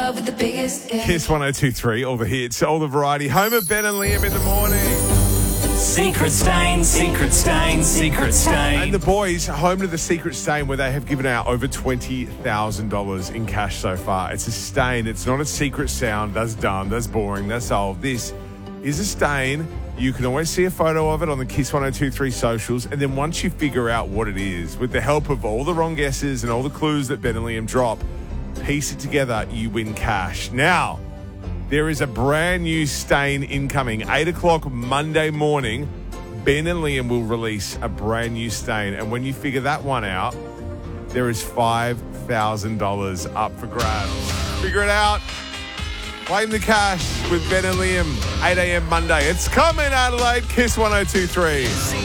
club with the biggest hit. Kiss 102.3, all the hits, all the variety. Home of Ben and Liam in the morning. Secret stain, secret stain, secret stain. And the boys, home to the Secret Stain, where they have given out over $20,000 in cash so far. It's a stain. It's not a secret sound. That's done. That's boring. That's old. This is a stain. You can always see a photo of it on the Kiss 102.3 socials. And then once you figure out what it is, with the help of all the wrong guesses and all the clues that Ben and Liam drop, piece it together, you win cash. Now, there is a brand new stain incoming. 8 o'clock Monday morning, Ben and Liam will release a brand new stain. And when you figure that one out, there is $5,000 up for grabs. Figure it out. Claim the cash with Ben and Liam, 8 a.m. Monday. It's coming, Adelaide. Kiss 102.3.